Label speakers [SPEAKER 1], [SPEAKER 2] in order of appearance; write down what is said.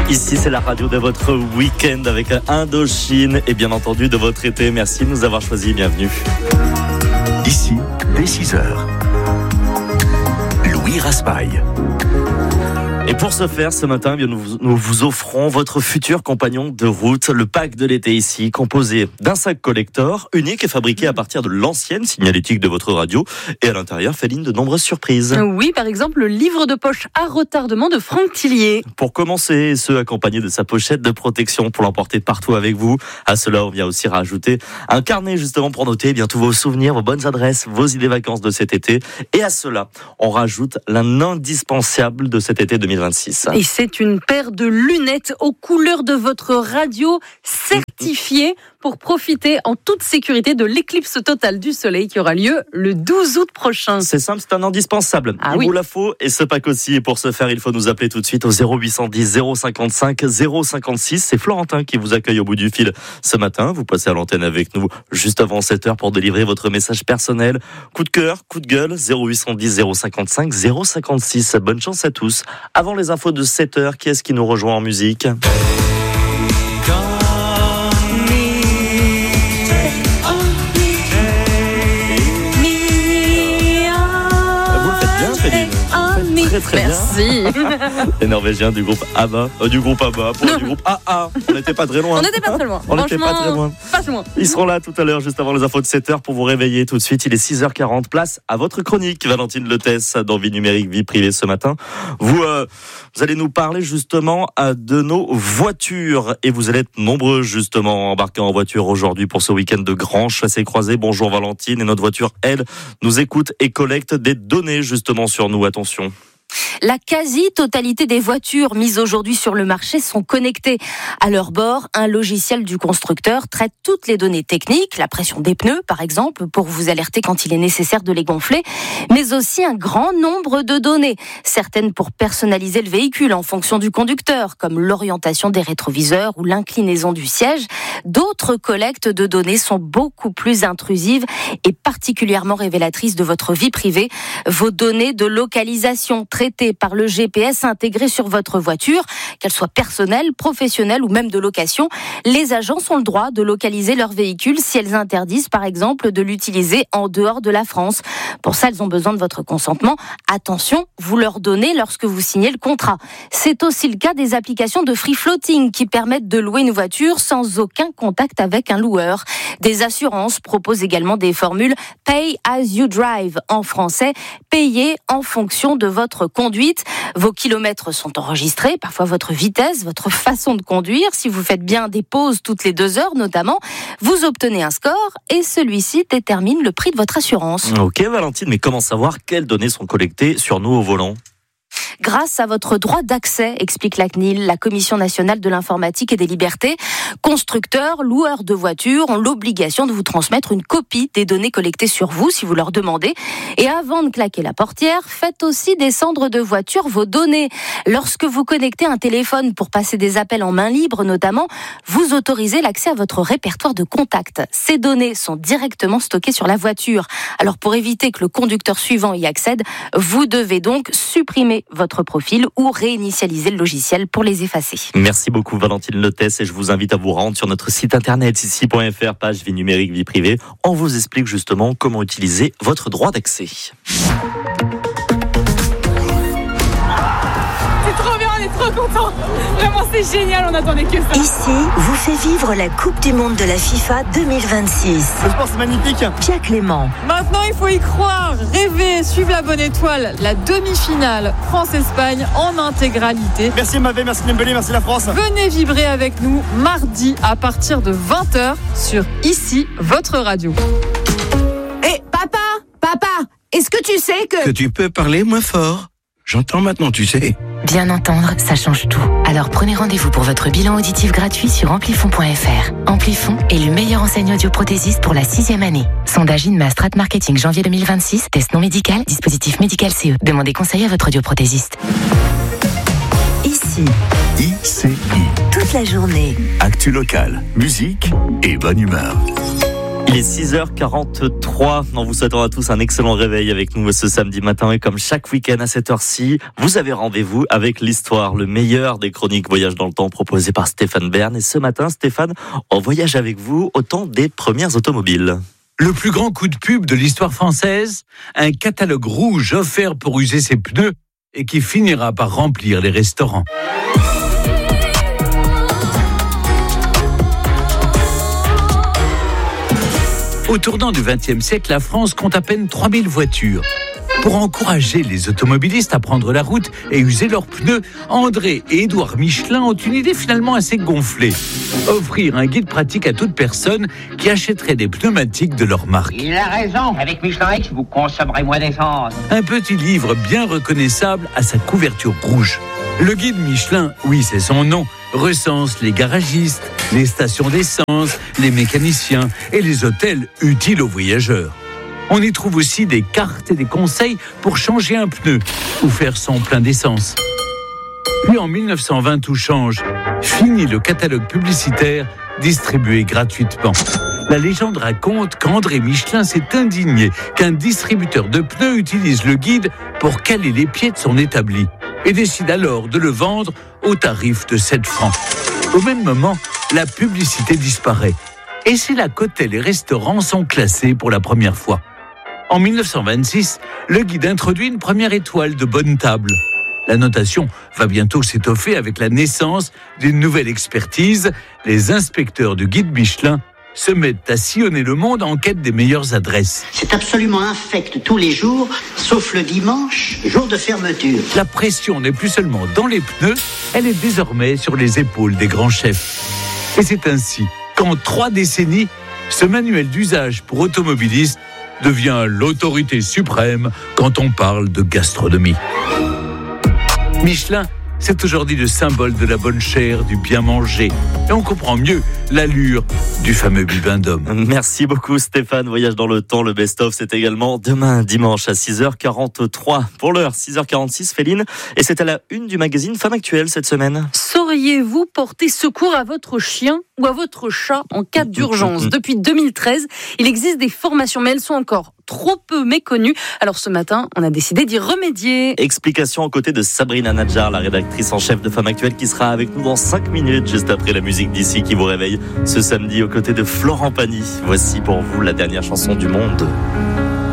[SPEAKER 1] Ici, c'est la radio de votre week-end avec Indochine et bien entendu de votre été. Merci de nous avoir choisis. Bienvenue.
[SPEAKER 2] Ici, dès 6h. Louis Raspail.
[SPEAKER 1] Et pour ce faire, ce matin, nous vous offrons votre futur compagnon de route, le pack de l'été ici, composé d'un sac collector unique et fabriqué à partir de l'ancienne signalétique de votre radio. Et à l'intérieur, fait ligne de nombreuses surprises.
[SPEAKER 3] Oui, par exemple, le livre de poche à retardement de Franck Tillier.
[SPEAKER 1] Pour commencer, ce accompagné de sa pochette de protection pour l'emporter partout avec vous. À cela, on vient aussi rajouter un carnet justement pour noter tous vos souvenirs, vos bonnes adresses, vos idées vacances de cet été. Et à cela, on rajoute l'un indispensable de cet été 2026.
[SPEAKER 3] Et c'est une paire de lunettes aux couleurs de votre radio certifiées pour profiter en toute sécurité de l'éclipse totale du soleil qui aura lieu le 12 août prochain.
[SPEAKER 1] C'est simple, c'est un indispensable. Il vous la faut et ce pack aussi. Et pour ce faire, il faut nous appeler tout de suite au 0810 055 056. C'est Florentin qui vous accueille au bout du fil ce matin. Vous passez à l'antenne avec nous juste avant 7h pour délivrer votre message personnel. Coup de cœur, coup de gueule, 0810 055 056. Bonne chance à tous. Avant les infos de 7h, qui est-ce qui nous rejoint en musique ? Très
[SPEAKER 3] Merci.
[SPEAKER 1] Les Norvégiens du groupe ABBA, du groupe AA. On n'était pas très loin.
[SPEAKER 3] On n'était pas très loin. Pas loin.
[SPEAKER 1] Ils seront là tout à l'heure, juste avant les infos de 7h, pour vous réveiller tout de suite. Il est 6h40. Place à votre chronique, Valentine Letès, dans Vie numérique, vie privée ce matin. Vous allez nous parler justement de nos voitures. Et vous allez être nombreux justement embarqués en voiture aujourd'hui pour ce week-end de grand chassé-croisé. Bonjour Valentine. Et notre voiture, elle, nous écoute et collecte des données justement sur nous. Attention.
[SPEAKER 4] La quasi-totalité des voitures mises aujourd'hui sur le marché sont connectées. À leur bord, un logiciel du constructeur traite toutes les données techniques, la pression des pneus par exemple, pour vous alerter quand il est nécessaire de les gonfler, mais aussi un grand nombre de données, certaines pour personnaliser le véhicule en fonction du conducteur, comme l'orientation des rétroviseurs ou l'inclinaison du siège. D'autres collectes de données sont beaucoup plus intrusives et particulièrement révélatrices de votre vie privée. Vos données de localisation traitées par le GPS intégré sur votre voiture, qu'elle soit personnelle, professionnelle ou même de location. Les agences ont le droit de localiser leur véhicule si elles interdisent, par exemple, de l'utiliser en dehors de la France. Pour ça, elles ont besoin de votre consentement. Attention, vous leur donnez lorsque vous signez le contrat. C'est aussi le cas des applications de free floating qui permettent de louer une voiture sans aucun contact avec un loueur. Des assurances proposent également des formules Pay as you drive, en français, payer en fonction de votre conduite. Vos kilomètres sont enregistrés, parfois votre vitesse, votre façon de conduire. Si vous faites bien des pauses toutes les 2 heures notamment, vous obtenez un score et celui-ci détermine le prix de votre assurance.
[SPEAKER 1] Ok Valentine, mais comment savoir quelles données sont collectées sur nous au volant ?
[SPEAKER 4] Grâce à votre droit d'accès, explique la CNIL, la Commission nationale de l'informatique et des libertés. Constructeurs, loueurs de voitures ont l'obligation de vous transmettre une copie des données collectées sur vous si vous leur demandez. Et avant de claquer la portière, faites aussi descendre de voiture vos données. Lorsque vous connectez un téléphone pour passer des appels en main libre notamment, vous autorisez l'accès à votre répertoire de contacts. Ces données sont directement stockées sur la voiture. Alors pour éviter que le conducteur suivant y accède, vous devez donc supprimer votre profil ou réinitialiser le logiciel pour les effacer.
[SPEAKER 1] Merci beaucoup Valentine Letès et je vous invite à vous rendre sur notre site internet ici.fr, page vie numérique, vie privée. On vous explique justement comment utiliser votre droit d'accès.
[SPEAKER 5] Trop content. Vraiment, c'est génial, on attendait que ça.
[SPEAKER 6] Ici vous fait vivre la Coupe du Monde de la FIFA 2026.
[SPEAKER 7] Le sport, c'est magnifique.
[SPEAKER 6] Pia Clément.
[SPEAKER 5] Maintenant, il faut y croire, rêver, suivre la bonne étoile. La demi-finale France-Espagne en intégralité.
[SPEAKER 7] Merci Mavé, merci Dembélé, merci la France.
[SPEAKER 5] Venez vibrer avec nous mardi à partir de 20h sur Ici, votre radio.
[SPEAKER 8] Hé, papa, est-ce que tu sais
[SPEAKER 9] que tu peux parler moins fort? J'entends maintenant, tu sais.
[SPEAKER 10] Bien entendre, ça change tout. Alors prenez rendez-vous pour votre bilan auditif gratuit sur amplifon.fr. Amplifon est le meilleur enseigne audioprothésiste pour la 6e année. Sondage INMA Strat Marketing janvier 2026. Test non médical, dispositif médical CE. Demandez conseil à votre audioprothésiste.
[SPEAKER 6] Ici.
[SPEAKER 2] ICI.
[SPEAKER 6] Toute la journée.
[SPEAKER 2] Actu locale, musique et bonne humeur.
[SPEAKER 1] Il est 6h43. On vous souhaite à tous un excellent réveil avec nous ce samedi matin. Et comme chaque week-end à cette heure-ci, vous avez rendez-vous avec l'histoire, le meilleur des chroniques Voyage dans le temps proposées par Stéphane Bern. Et ce matin, Stéphane, on voyage avec vous au temps des premières automobiles.
[SPEAKER 9] Le plus grand coup de pub de l'histoire française, un catalogue rouge offert pour user ses pneus et qui finira par remplir les restaurants. Au tournant du XXe siècle, la France compte à peine 3000 voitures. Pour encourager les automobilistes à prendre la route et user leurs pneus, André et Édouard Michelin ont une idée finalement assez gonflée. Offrir un guide pratique à toute personne qui achèterait des pneumatiques de leur marque.
[SPEAKER 11] Il a raison, avec Michelin X, vous consommerez moins d'essence.
[SPEAKER 9] Un petit livre bien reconnaissable à sa couverture rouge. Le guide Michelin, oui c'est son nom, recense les garagistes, les stations d'essence, les mécaniciens et les hôtels utiles aux voyageurs. On y trouve aussi des cartes et des conseils pour changer un pneu ou faire son plein d'essence. Puis en 1920, tout change. Fini le catalogue publicitaire distribué gratuitement. La légende raconte qu'André Michelin s'est indigné qu'un distributeur de pneus utilise le guide pour caler les pieds de son établi et décide alors de le vendre au tarif de 7 francs. Au même moment, la publicité disparaît. Et c'est là qu'hôtels et restaurants sont classés pour la première fois. En 1926, le guide introduit une première étoile de bonne table. La notation va bientôt s'étoffer avec la naissance d'une nouvelle expertise. Les inspecteurs du guide Michelin se mettent à sillonner le monde en quête des meilleures adresses.
[SPEAKER 12] C'est absolument infect tous les jours, sauf le dimanche, jour de fermeture.
[SPEAKER 9] La pression n'est plus seulement dans les pneus, elle est désormais sur les épaules des grands chefs. Et c'est ainsi qu'en 3 décennies, ce manuel d'usage pour automobilistes devient l'autorité suprême quand on parle de gastronomie. Michelin, c'est aujourd'hui le symbole de la bonne chère, du bien manger. Et on comprend mieux l'allure du fameux bibendum.
[SPEAKER 1] Merci beaucoup Stéphane. Voyage dans le temps, le best-of, c'est également demain dimanche à 6h43. Pour l'heure, 6h46, Féline. Et c'est à la une du magazine Femme Actuelle cette semaine.
[SPEAKER 3] Sauriez-vous porter secours à votre chien ou à votre chat en cas d'urgence ? Depuis 2013, il existe des formations, mais elles sont encore trop peu méconnues. Alors ce matin, on a décidé d'y remédier.
[SPEAKER 1] Explication aux côtés de Sabrina Nadjar, la rédactrice en chef de Femme Actuelle, qui sera avec nous dans 5 minutes, juste après la musique d'ici qui vous réveille ce samedi aux côtés de Florent Pagny. Voici pour vous la dernière chanson du monde.